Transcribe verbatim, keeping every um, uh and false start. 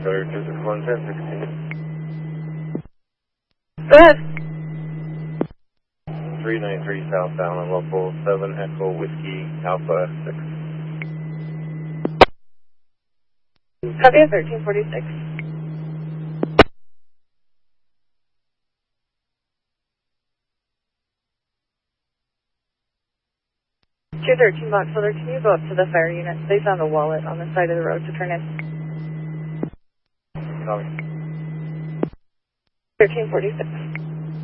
Clear two six one ten sixteen. Go ahead. three nine three southbound on local seven Echo Whiskey Alpha six. Copy of thirteen forty-six. two thirteen Box Holder, can you go up to the fire unit? They found a wallet on the side of the road to turn in. Copy. thirteen forty-six.